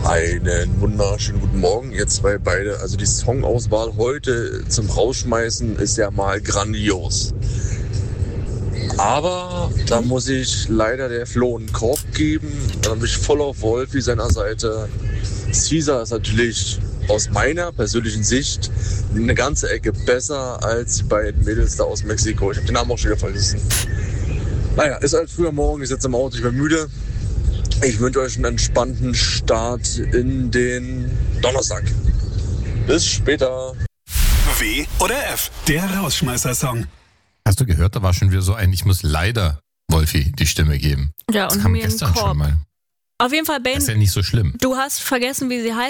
Einen wunderschönen guten Morgen, ihr zwei beide. Also die Songauswahl heute zum Rausschmeißen ist ja mal grandios. Aber da muss ich leider der Flo einen Korb geben. Dann bin ich voll auf Wolfi seiner Seite. Caesar ist natürlich aus meiner persönlichen Sicht eine ganze Ecke besser als die beiden Mädels da aus Mexiko. Ich habe den Namen auch schon wieder vergessen. Naja, ist halt früher Morgen, ich sitze im Auto, ich bin müde. Ich wünsche euch einen entspannten Start in den Donnerstag. Bis später. W oder F, der Rausschmeißer-Song. Hast du gehört, da war schon wieder so ein, ich muss leider Wolfi die Stimme geben. Ja, das und kam mir einen gestern Korb. schon mal. Auf jeden Fall, Ben, Das ist ja nicht so schlimm. du hast vergessen, wie sie heißt.